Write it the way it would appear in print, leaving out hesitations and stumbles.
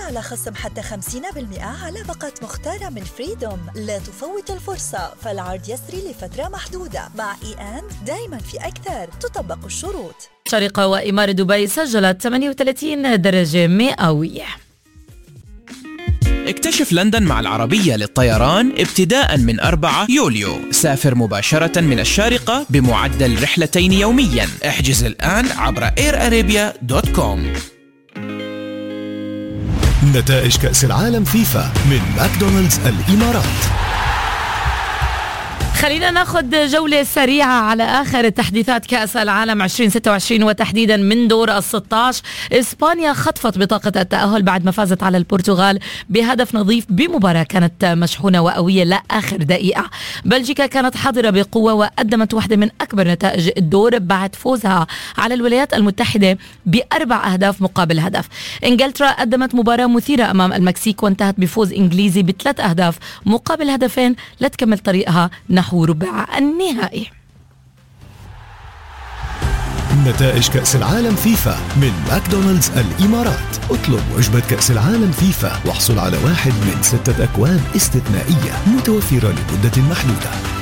على خصم حتى 50% على باقة مختارة من فريدوم. لا تفوت الفرصة، فالعرض يسري لفترة محدودة. مع دايما في أكثر، تطبق الشروط. شارقة وإمارة دبي سجلت 38 درجة مئوية. اكتشف لندن مع العربية للطيران ابتداء من 4 يوليو. سافر مباشرة من الشارقة بمعدل رحلتين يوميا. احجز الآن عبر airarabia.com. نتائج كأس العالم فيفا من ماكدونالدز الإمارات. خلينا ناخد جولة سريعة على آخر تحديثات كأس العالم 2026 وتحديدا من دور ال16. إسبانيا خطفت بطاقة التأهل بعد ما فازت على البرتغال بهدف نظيف بمباراة كانت مشحونة وقوية لآخر دقيقة. بلجيكا كانت حاضرة بقوة وقدمت واحدة من أكبر نتائج الدور بعد فوزها على الولايات المتحدة ب4 أهداف مقابل هدف. إنجلترا قدمت مباراة مثيرة أمام المكسيك وانتهت بفوز إنجليزي ب3 أهداف مقابل هدفين لتكمل طريقها نحو ربع النهائي. نتائج كأس العالم فيفا من ماكدونالدز الإمارات. اطلب وجبة كأس العالم فيفا واحصل على 1 من 6 أكواب استثنائية متوفرة لمدة محدودة.